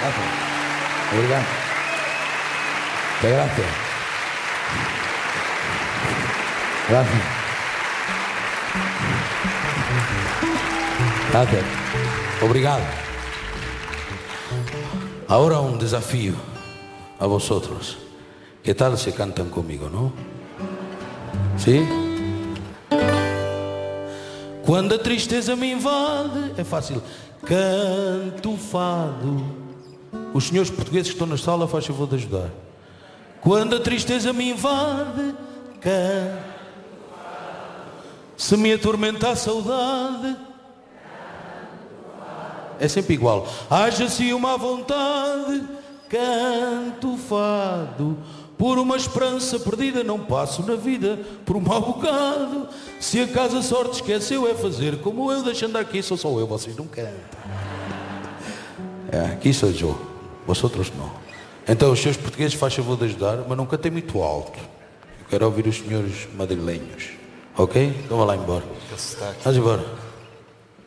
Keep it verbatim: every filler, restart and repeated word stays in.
Obrigado. Gracias. Gracias. Gracias. Obrigado. Ahora un desafío a vosotros. ¿Qué tal se cantan conmigo, no? ¿Sí? Quando a tristeza me invade, é fácil. Canto fado. Os senhores portugueses que estão na sala, faz favor de ajudar. Quando a tristeza me invade, canto fado. Se me atormenta a saudade, é sempre igual. Haja-se uma vontade, canto fado. Por uma esperança perdida não passo na vida por um mau bocado. Se acaso a sorte esqueceu é fazer como eu, deixando aqui sou só eu, vocês não cantam. É, aqui sou eu, vosotros não. Então os seus portugueses faz favor de ajudar, mas não cantem muito alto. Eu quero ouvir os senhores madrilenhos, ok? Então vá lá embora. Vamos embora.